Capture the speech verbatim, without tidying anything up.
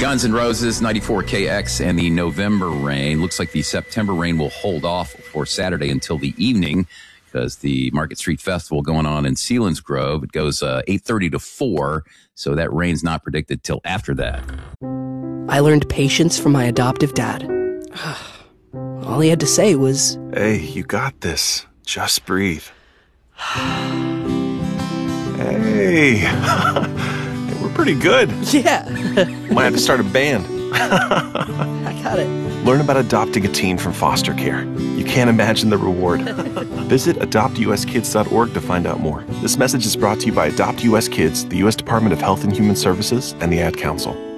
Guns N' Roses, ninety-four K X, and the November rain. Looks like the September rain will hold off for Saturday until the evening because the Market Street Festival going on in Selinsgrove. It goes uh, eight thirty to four, so that rain's not predicted till after that. I learned patience from my adoptive dad. All he had to say was, "Hey, you got this. Just breathe." Hey, we're pretty good. Yeah. Might have to start a band. I got it. Learn about adopting a teen from foster care. You can't imagine the reward. Visit adopt u s kids dot org to find out more. This message is brought to you by Adopt U S Kids, the U S Department of Health and Human Services, and the Ad Council.